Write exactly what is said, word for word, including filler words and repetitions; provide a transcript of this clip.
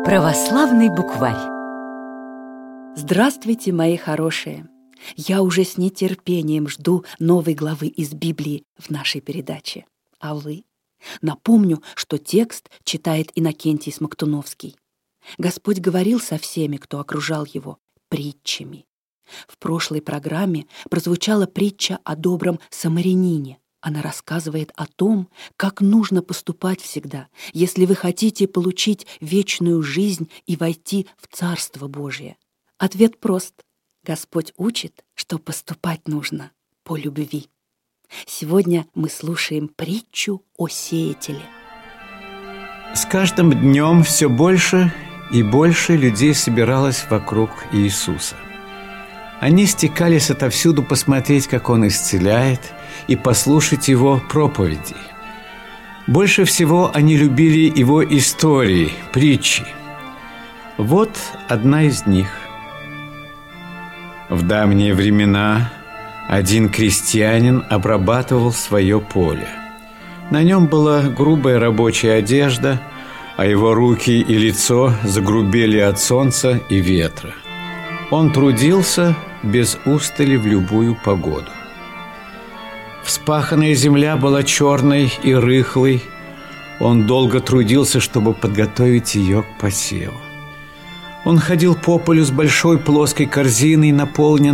Православный букварь. Здравствуйте, мои хорошие! Я уже с нетерпением жду новой главы из Библии в нашей передаче. А вы? Напомню, что текст читает Иннокентий Смоктуновский. Господь говорил со всеми, кто окружал его, притчами. В прошлой программе прозвучала притча о добром самарянине. Она рассказывает о том, как нужно поступать всегда, если вы хотите получить вечную жизнь и войти в Царство Божие. Ответ прост. Господь учит, что поступать нужно по любви. Сегодня мы слушаем притчу о сеятеле. С каждым днем все больше и больше людей собиралось вокруг Иисуса. Они стекались отовсюду посмотреть, как Он исцеляет, и послушать Его проповеди. Больше всего они любили Его истории, притчи. Вот одна из них. В давние времена один крестьянин обрабатывал свое поле. На нем была грубая рабочая одежда, а его руки и лицо загрубели от солнца и ветра. Он трудился без устали в любую погоду. Вспаханная земля была черной и рыхлой. Он долго трудился, чтобы подготовить ее к посеву. Он ходил по полю с большой плоской корзиной, наполненной